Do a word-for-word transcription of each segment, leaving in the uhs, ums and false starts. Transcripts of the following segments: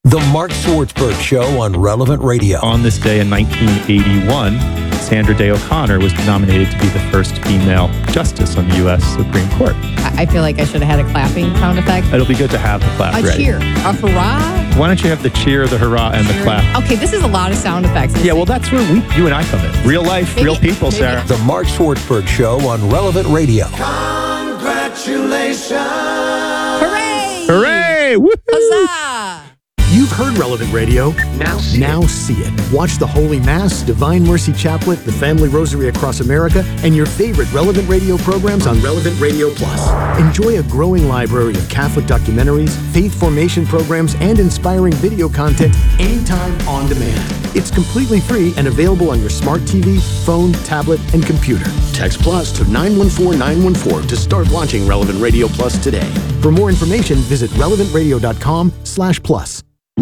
The Mark Swartzberg Show on Relevant Radio. On this day in nineteen eighty-one, Sandra Day O'Connor was nominated to be the first female justice on the U S Supreme Court. I feel like I should have had a clapping sound effect. It'll be good to have the clap A ready. cheer. A hurrah. Why don't you have the cheer, the hurrah, and the clap? Okay, this is a lot of sound effects. Yeah, well, that's where we, you and I come in. Real life, Maybe- real people, maybe- Sarah. The Mark Swartzberg Show on Relevant Radio. Congratulations! Hooray! Hooray! Woohoo! Huzzah! You've heard Relevant Radio. Now see, now see it. Watch the Holy Mass, Divine Mercy Chaplet, the Family Rosary Across America, and your favorite Relevant Radio programs on Relevant Radio Plus. Enjoy a growing library of Catholic documentaries, faith formation programs, and inspiring video content anytime on demand. It's completely free and available on your smart T V, phone, tablet, and computer. Text Plus to nine one four nine one four to start watching Relevant Radio Plus today. For more information, visit relevant radio dot com slash plus.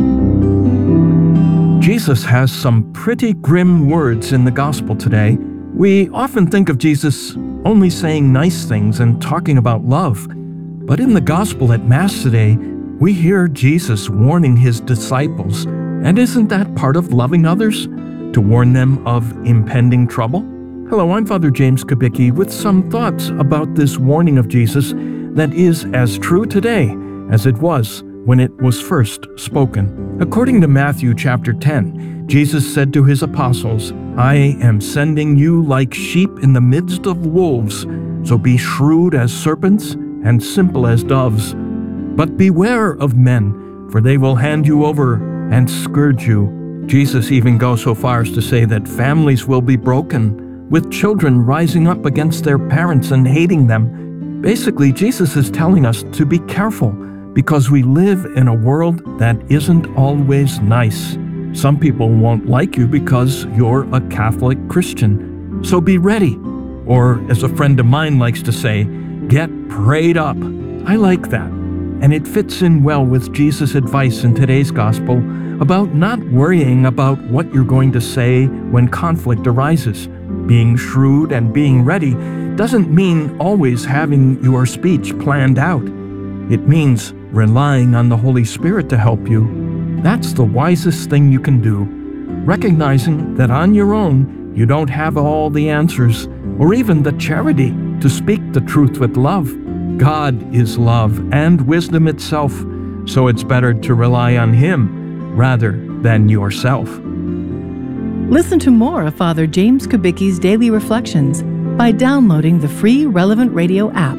Jesus has some pretty grim words in the gospel today. We often think of Jesus only saying nice things and talking about love. But in the gospel at Mass today, we hear Jesus warning his disciples. And isn't that part of loving others? To warn them of impending trouble? Hello, I'm Father James Kubicki with some thoughts about this warning of Jesus that is as true today as it was when it was first spoken. According to Matthew chapter ten, Jesus said to his apostles, "I am sending you like sheep in the midst of wolves, so be shrewd as serpents and simple as doves. But beware of men, for they will hand you over and scourge you." Jesus even goes so far as to say that families will be broken, with children rising up against their parents and hating them. Basically, Jesus is telling us to be careful, because we live in a world that isn't always nice. Some people won't like you because you're a Catholic Christian. So be ready. Or, as a friend of mine likes to say, get prayed up. I like that. And it fits in well with Jesus' advice in today's gospel about not worrying about what you're going to say when conflict arises. Being shrewd and being ready doesn't mean always having your speech planned out. It means relying on the Holy Spirit to help you. That's the wisest thing you can do. Recognizing that on your own, you don't have all the answers or even the charity to speak the truth with love. God is love and wisdom itself, so it's better to rely on Him rather than yourself. Listen to more of Father James Kubicki's Daily Reflections by downloading the free Relevant Radio app.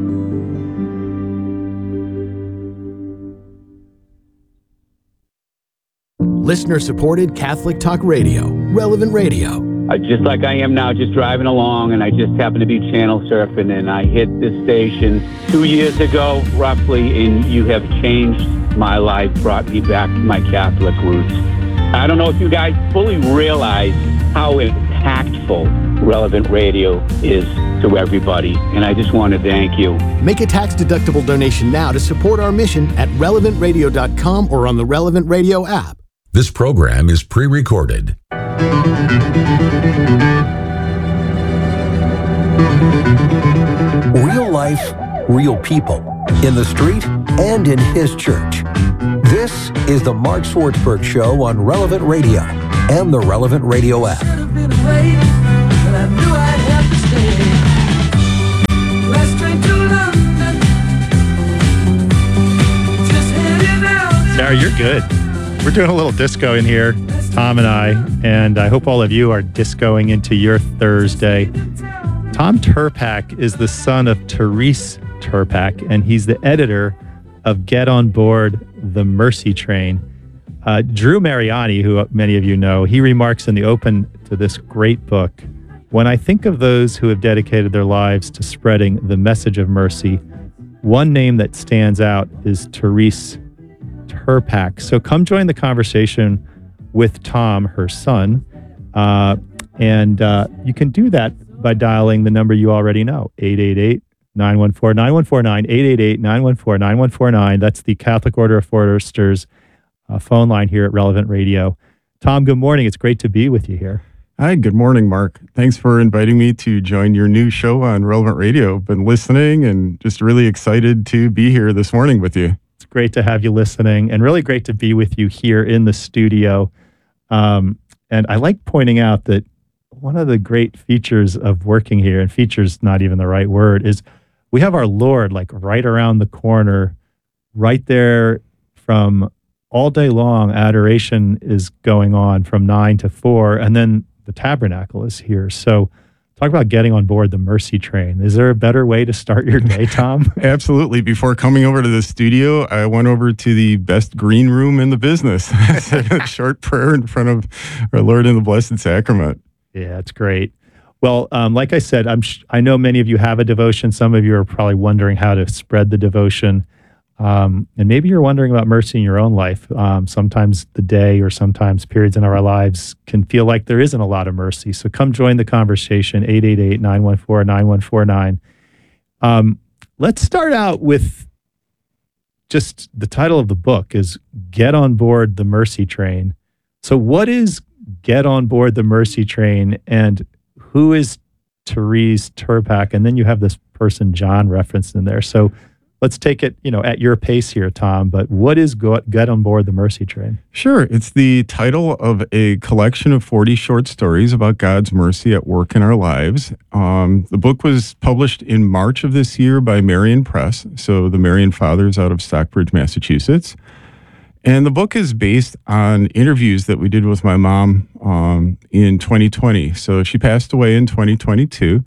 Listener-supported Catholic Talk Radio, Relevant Radio. Uh, just like I am now, just driving along, and I just happened to be channel surfing, and I hit this station two years ago, roughly, and you have changed my life, brought me back to my Catholic roots. I don't know if you guys fully realize how impactful Relevant Radio is to everybody, and I just want to thank you. Make a tax-deductible donation now to support our mission at relevant radio dot com or on the Relevant Radio app. This program is pre-recorded. Real life, real people, in the street and in his church. This is the Mark Swartzberg Show on Relevant Radio and the Relevant Radio app. Sarah, you're good. We're doing a little disco in here, Tom and I, and I hope all of you are discoing into your Thursday. Tom Tirpak is the son of Therese Tirpak, and he's the editor of Get On Board, The Mercy Train. Uh, Drew Mariani, who many of you know, he remarks in the open to this great book, "When I think of those who have dedicated their lives to spreading the message of mercy, one name that stands out is Therese Tirpak." So come join the conversation with Tom, her son, uh, and uh, you can do that by dialing the number you already know, eight eight eight, nine one four, nine one four nine, eight eight eight, nine one four, nine one four nine. That's the Catholic Order of Foresters uh, phone line here at Relevant Radio. Tom, good morning. It's great to be with you here. Hi, good morning, Mark. Thanks for inviting me to join your new show on Relevant Radio. Been listening and just really excited to be here this morning with you. It's great to have you listening, and really great to be with you here in the studio. Um, and I like pointing out that one of the great features of working here, and features not even the right word, is we have our Lord like right around the corner, right there from all day long. Adoration is going on from nine to four, and then the tabernacle is here. So talk about getting on board the mercy train. Is there a better way to start your day, Tom? Absolutely. Before coming over to the studio, I went over to the best green room in the business. I said a short prayer in front of our Lord in the Blessed Sacrament. Yeah, it's great. Well, um, like I said, I'm sh- I know many of you have a devotion. Some of you are probably wondering how to spread the devotion. Um, and maybe you're wondering about mercy in your own life. Um, sometimes the day or sometimes periods in our lives can feel like there isn't a lot of mercy. So come join the conversation, eight eight eight, nine one four, nine one four nine. Um, let's start out with just the title of the book is Get on Board the Mercy Train. So what is Get on Board the Mercy Train, and who is Therese Tirpak? And then you have this person, John, referenced in there. So let's take it, you know, at your pace here, Tom. But what is go- Get on Board the Mercy Train? Sure. It's the title of a collection of forty short stories about God's mercy at work in our lives. Um, the book was published in March of this year by Marian Press, so the Marian Fathers out of Stockbridge, Massachusetts. And the book is based on interviews that we did with my mom um, in twenty twenty. So she passed away in twenty twenty-two.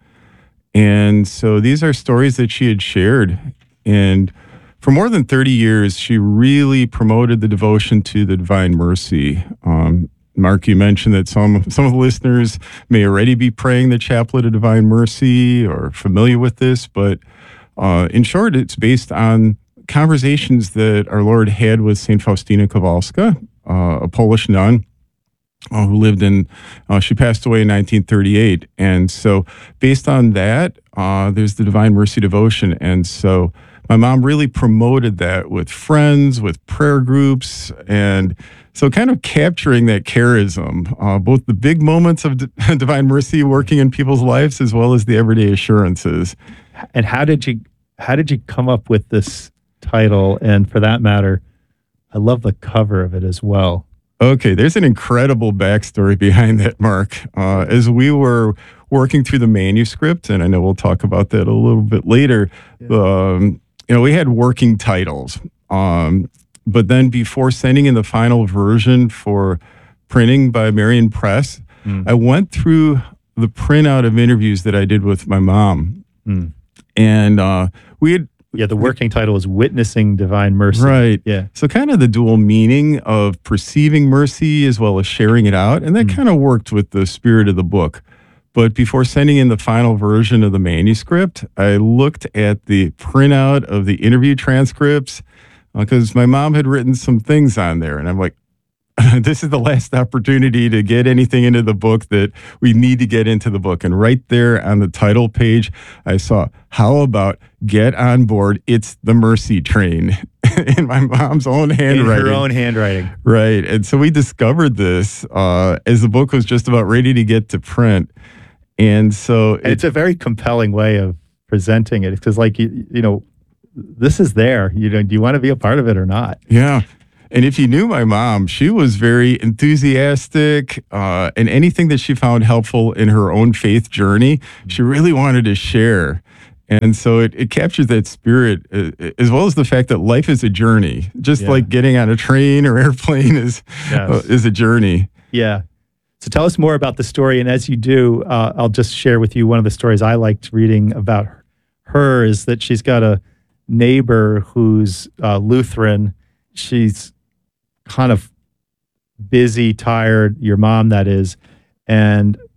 And so these are stories that she had shared. And for more than thirty years, she really promoted the devotion to the Divine Mercy. Um, Mark, you mentioned that some, some of the listeners may already be praying the Chaplet of Divine Mercy or familiar with this. But uh, in short, it's based on conversations that our Lord had with Saint Faustina Kowalska, uh, a Polish nun uh, who lived in, uh, she passed away in nineteen thirty-eight. And so based on that, uh, there's the Divine Mercy devotion. And so my mom really promoted that with friends, with prayer groups, and so kind of capturing that charism, uh, both the big moments of D- Divine Mercy working in people's lives as well as the everyday assurances. And how did you how did you come up with this title? And for that matter, I love the cover of it as well. Okay, there's an incredible backstory behind that, Mark. Uh, as we were working through the manuscript, and I know we'll talk about that a little bit later, yeah. um, you know, we had working titles. Um, but then before sending in the final version for printing by Marian Press, mm. I went through the printout of interviews that I did with my mom. Mm. And uh, we had Yeah, the working title is Witnessing Divine Mercy. Right. Yeah. So kind of the dual meaning of perceiving mercy as well as sharing it out. And that mm. kind of worked with the spirit of the book. But before sending in the final version of the manuscript, I looked at the printout of the interview transcripts because uh, my mom had written some things on there. And I'm like, this is the last opportunity to get anything into the book that we need to get into the book. And right there on the title page, I saw, how about Get on Board, It's the Mercy Train, in my mom's own handwriting. In her own handwriting. Right. And so we discovered this uh, as the book was just about ready to get to print. And so and it, it's a very compelling way of presenting it. Because like, you, you know, this is there. You know, do you want to be a part of it or not? Yeah. And if you knew my mom, she was very enthusiastic, uh, and anything that she found helpful in her own faith journey, she really wanted to share. And so it, it captures that spirit, uh, as well as the fact that life is a journey, just yeah. like getting on a train or airplane is yes. uh, is a journey. Yeah. So tell us more about the story. And as you do, uh, I'll just share with you one of the stories I liked reading about her is that she's got a neighbor who's uh, Lutheran. She's kind of busy, tired, your mom, that is. And